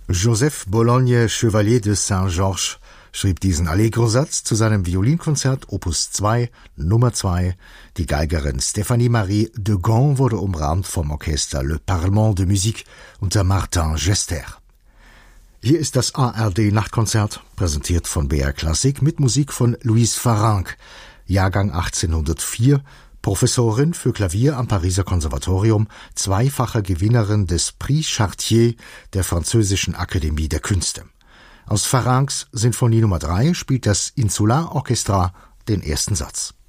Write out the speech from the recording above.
Joseph Bologne, Chevalier de Saint-Georges, schrieb diesen Allegro-Satz zu seinem Violinkonzert Opus 2, Nummer 2. Die Geigerin Stéphanie Marie de Gand wurde umrahmt vom Orchester Le Parlement de Musique unter Martin Gester. Hier ist das ARD-Nachtkonzert, präsentiert von BR Klassik mit Musik von Louise Farrenc, Jahrgang 1804, Professorin für Klavier am Pariser Konservatorium, zweifache Gewinnerin des Prix Chartier der Französischen Akademie der Künste. Aus Farrencs Sinfonie Nummer 3 spielt das Insular Orchestra den ersten Satz.